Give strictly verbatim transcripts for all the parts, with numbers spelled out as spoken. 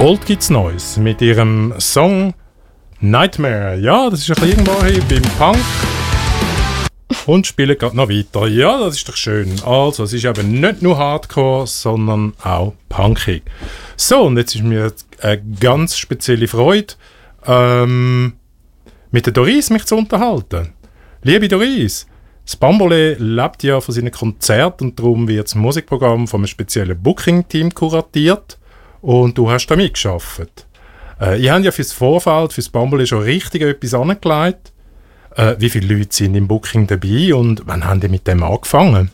Old gibt's Neues mit ihrem Song Nightmare. Ja, das ist ein bisschen irgendwo hier beim Punk. Und spielen gerade noch weiter. Ja, das ist doch schön. Also, es ist eben nicht nur Hardcore, sondern auch punkig. So, und jetzt ist mir eine ganz spezielle Freude, ähm, mit der Doris mich zu unterhalten. Liebe Doris, das Bambolé lebt ja von seinen Konzerten und darum wird das Musikprogramm von einem speziellen Booking-Team kuratiert und du hast da mitgearbeitet. Äh, ihr habt ja fürs Vorfeld, fürs Bambolé schon richtig etwas angelegt. Äh, wie viele Leute sind im Booking dabei und wann haben die mit dem angefangen?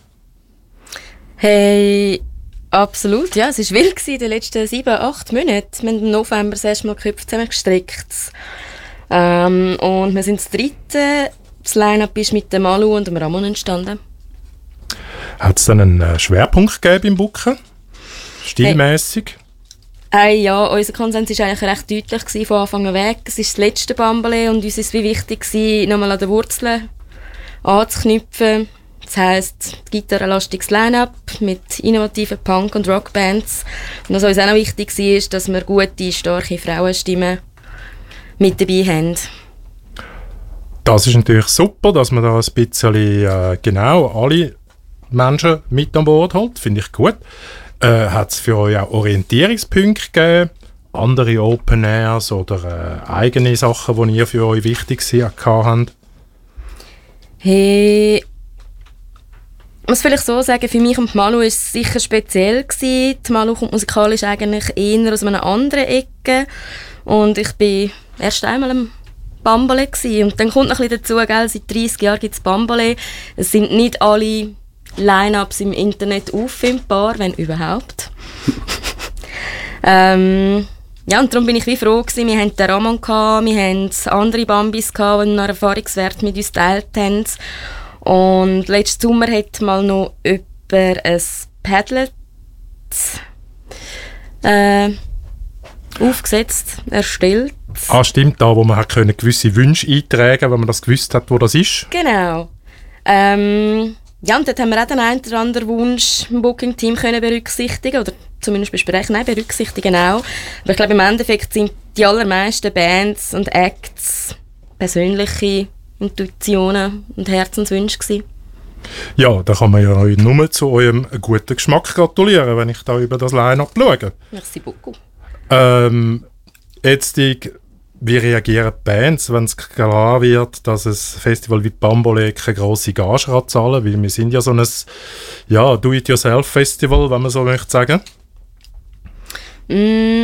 Hey, absolut, ja, es war wild in den letzten sieben, acht Monaten. Wir haben im November das erste Mal die Köpfe zusammengestrickt. Ähm, und wir sind das dritte. Das Line-Up ist mit dem Malu und dem Ramon entstanden. Hat es dann einen äh, Schwerpunkt gegeben im Booken? Stilmäßig? Hey. Äh, ja, unser Konsens war eigentlich recht deutlich gewesen, von Anfang an weg. Es ist das letzte Bambolé und uns war es wie wichtig gewesen, nochmal an den Wurzeln anzuknüpfen. Das heisst, gitarrenlastiges Line-Up mit innovativen Punk- und Rockbands. Und was uns auch noch wichtig war, ist, dass wir gute, starke Frauenstimmen mit dabei haben. Das ist natürlich super, dass man da ein bisschen äh, genau alle Menschen mit an Bord holt. Finde ich gut. Äh, hat es für euch auch Orientierungspunkte gegeben? Andere Open Airs oder äh, eigene Sachen, die ihr für euch wichtig habt? Hey, ich muss vielleicht so sagen, für mich und Malu war es sicher speziell gewesen. Die Malu kommt musikalisch eigentlich eher aus einer anderen Ecke. Und ich bin erst einmal am Bambolé gsi. Und dann kommt noch ein bisschen dazu, gell, seit dreissig Jahren gibt es Bambolé. Es sind nicht alle Line-Ups im Internet auffindbar, wenn überhaupt. ähm, ja, und darum bin ich wie froh gewesen. Wir hatten den Ramon, gehabt, wir hatten andere Bambis, gehabt, die noch Erfahrungswert mit uns geteilt haben. Und letzten Sommer hat mal noch jemand ein Padlet äh, aufgesetzt, erstellt. Ah, stimmt, da wo man hat können gewisse Wünsche eintragen konnte, wenn man das gewusst hat, wo das ist. Genau. Ähm, ja, und dort haben wir auch den einen oder anderen Wunsch im Booking-Team können berücksichtigen oder zumindest besprechen. Nein, berücksichtigen auch. Aber ich glaube, im Endeffekt sind die allermeisten Bands und Acts persönliche Intuitionen und Herzenswünsche gewesen. Ja, da kann man ja nur zu eurem guten Geschmack gratulieren, wenn ich da über das Line-Up schaue. Merci beaucoup. Ähm, jetzt, wie reagieren die Bands, wenn es klar wird, dass ein Festival wie Bambolé keine grosse Gage zahlen kann? Weil wir sind ja so ein ja, Do-it-yourself-Festival, wenn man so möchte sagen. Mm,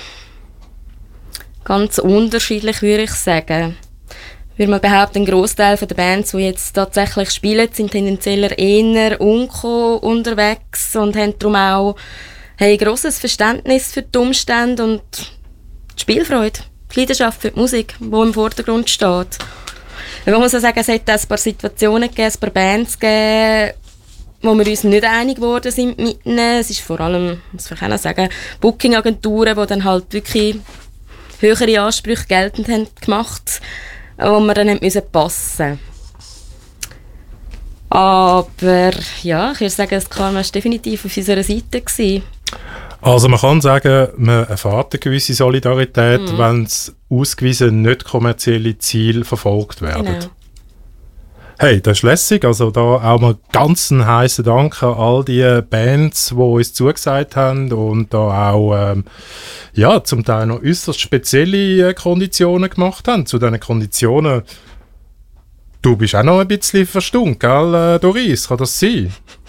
ganz unterschiedlich, würde ich sagen. Ich würde mal behaupten, ein Grossteil der Bands, die jetzt tatsächlich spielen, sind tendenziell eher unko unterwegs und haben darum auch hey, grosses Verständnis für die Umstände und die Spielfreude, die Leidenschaft für die Musik, die im Vordergrund steht. Man muss auch sagen, es hat auch ein paar Situationen gegeben, ein paar Bands gegeben, wo wir uns nicht einig geworden sind mit ihnen. Es ist vor allem, muss ich auch sagen, Booking-Agenturen, die dann halt wirklich höhere Ansprüche geltend haben gemacht, wo wir dann müssen passen. Aber ja, ich würde sagen, das Karma war definitiv auf unserer Seite gewesen. Also man kann sagen, man erfährt eine gewisse Solidarität, mhm. wenn es ausgewiesen nicht kommerzielle Ziele verfolgt werden. Genau. Hey, das ist lässig. Also da auch mal ganz einen heissen Dank an all die Bands, die uns zugesagt haben und da auch ähm, ja, zum Teil noch äußerst spezielle äh, Konditionen gemacht haben. Zu diesen Konditionen, du bist auch noch ein bisschen verstummt, gell, äh, Doris? Kann das sein?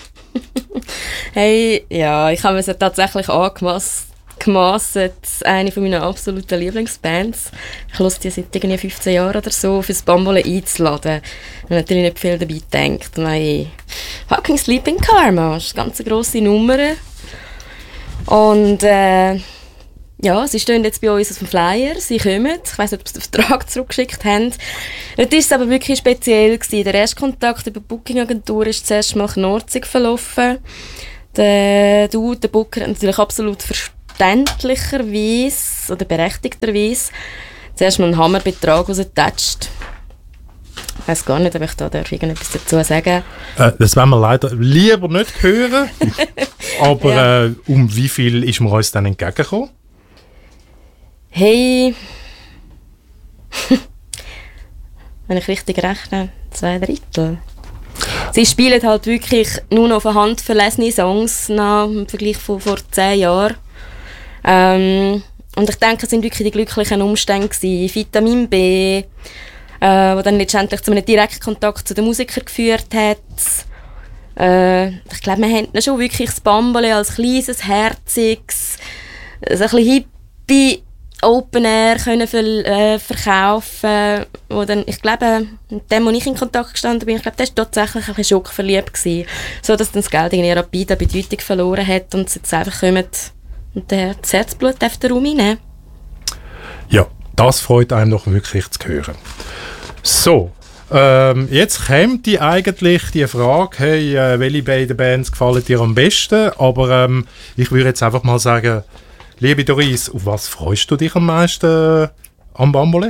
Hey, ja, ich habe mir tatsächlich angemasst. Gemasset, eine von meiner absoluten Lieblingsbands. Ich höre die seit irgendwie fünfzehn Jahren oder so, fürs Bambolé einzuladen. Ich habe natürlich nicht viel dabei gedacht. Nein, fucking Sleeping Karma, das ist eine ganz grosse Nummer. Und äh, ja, sie stehen jetzt bei uns auf dem Flyer, sie kommen. Ich weiss nicht, ob sie den Vertrag zurückgeschickt haben. Dort war es aber wirklich speziell gewesen. Der erste Kontakt über die Booking-Agentur ist zuerst mal Nordsee verlaufen. Der Dude, der Booker, hat natürlich absolut verstanden, verständlicherweise oder berechtigterweise zuerst mal einen Hammerbetrag rausgetatscht. Ich weiss gar nicht, ob ich da darf irgendetwas dazu sagen äh, Das wollen wir leider lieber nicht hören. Aber ja. äh, um wie viel ist man uns dann entgegengekommen? Hey, wenn ich richtig rechne, zwei Drittel. Sie spielen halt wirklich nur noch von Hand verlesene Songs nach, im Vergleich von vor zehn Jahren. Ähm, und ich denke, es waren wirklich die glücklichen Umstände gewesen. Vitamin B, äh, wo dann letztendlich zu einem direkten Kontakt zu den Musikern geführt hat. Äh, ich glaube, wir haben schon wirklich das Bambole als kleines, herziges, so ein bisschen hippie Open Air können ver äh, verkaufen, wo dann, ich glaube, mit dem, wo ich in Kontakt gestanden bin, ich glaube, der war tatsächlich ein bisschen schockverliebt gewesen, so dass dann das Geld irgendwie rapid an Bedeutung verloren hat und sie jetzt einfach kommen und das Herzblut auf den Raum reinnehmen. Ja, das freut einem doch wirklich zu hören. So, ähm, jetzt kommt die eigentlich die Frage, hey, äh, welche beiden Bands gefallen dir am besten? Aber ähm, ich würde jetzt einfach mal sagen, liebe Doris, auf was freust du dich am meisten äh, am Bambole?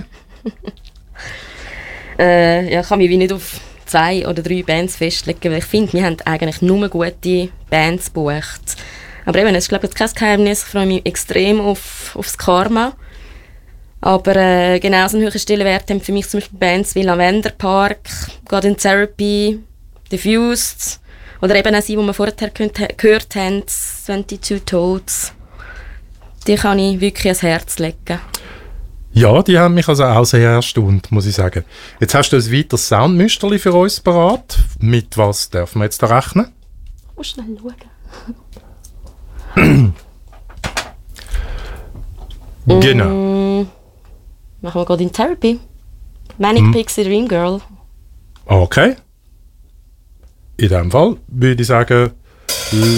äh, ja, ich kann mich wie nicht auf zwei oder drei Bands festlegen, weil ich finde, wir haben eigentlich nur gute Bands gebucht. Aber eben, ich glaube, das ist kein Geheimnis, ich freue mich extrem auf, auf das Karma. Aber äh, genauso einen hohen Stellenwert haben für mich zum Beispiel Bands wie Lavender Park, God in Therapy, Diffused oder eben auch sie, die wir vorher gehört haben, zweiundzwanzig Toads. Die kann ich wirklich ans Herz legen. Ja, die haben mich also auch sehr erstaunt, muss ich sagen. Jetzt hast du ein weiteres Soundmüsterli für uns parat. Mit was dürfen wir jetzt da rechnen? Ich muss schnell schauen. Genau. Mm, machen wir God in Therapy. Manic mm. Pixie Dream Girl. Okay. In dem Fall würde ich sagen,